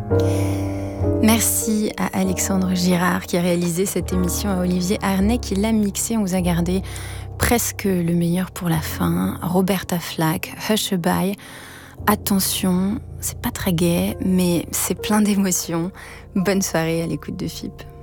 Merci à Alexandre Girard qui a réalisé cette émission, à Olivier Arnay qui l'a mixée. On vous a gardé presque le meilleur pour la fin. Roberta Flack, Hush-a-Bye. Attention, c'est pas très gai, mais c'est plein d'émotions. Bonne soirée à l'écoute de FIP.